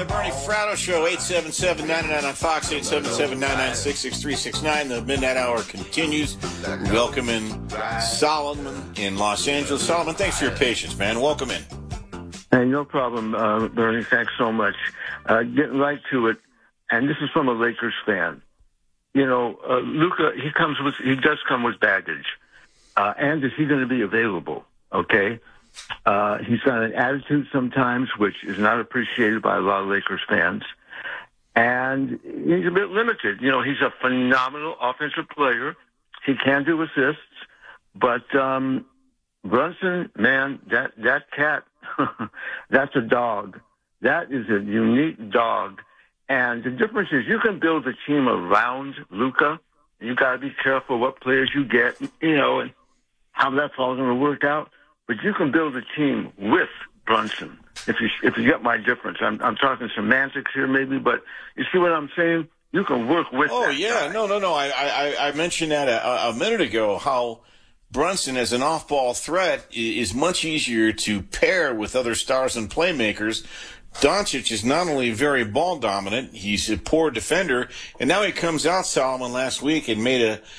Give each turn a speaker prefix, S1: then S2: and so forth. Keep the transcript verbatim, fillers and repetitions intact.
S1: the Bernie Fratto Show, eight seven seven, nine nine on Fox, eight seven seven, nine nine six, six three six nine. The Midnight Hour continues. Welcome in Solomon in Los Angeles. Solomon, thanks for your patience, man. Welcome in.
S2: Hey, no problem, uh, Bernie. Thanks so much. Uh, getting right to it, and this is from a Lakers fan. You know, uh, Luka, he comes with, he does come with baggage. Uh, and is he going to be available? Okay. Uh, he's got an attitude sometimes, which is not appreciated by a lot of Lakers fans. And he's a bit limited. You know, he's a phenomenal offensive player. He can do assists. But um, Brunson, man, that, that cat, that's a dog. That is a unique dog. And the difference is you can build a team around Luka. You got to be careful what players you get, you know, and how that's all going to work out. But you can build a team with Brunson. If you if you get my difference, I'm I'm talking semantics here maybe, but you see what I'm saying? You can work with.
S1: Oh
S2: that
S1: yeah,
S2: guy.
S1: no, no, no. I I, I mentioned that a, a minute ago. How Brunson, as an off-ball threat, is much easier to pair with other stars and playmakers. Doncic is not only very ball dominant, he's a poor defender, and now he comes out, Solomon, last week and made a